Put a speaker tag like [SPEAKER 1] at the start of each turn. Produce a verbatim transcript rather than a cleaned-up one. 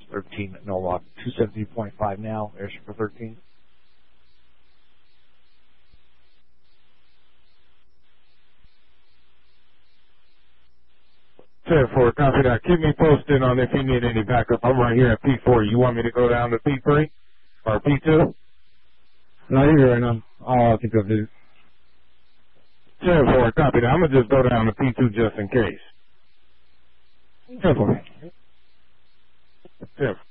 [SPEAKER 1] thirteen, no, uh, two seventy point five now, airship for thirteen.
[SPEAKER 2] ten four, copy that. Keep me posted on if you need any backup. I'm right here at P four. You want me to go down to P three or P two?
[SPEAKER 3] No, you're here right now. I'll keep you updated.
[SPEAKER 2] ten four, copy that. I'm going to just go down to P two just in case.
[SPEAKER 3] ten four.
[SPEAKER 2] ten four.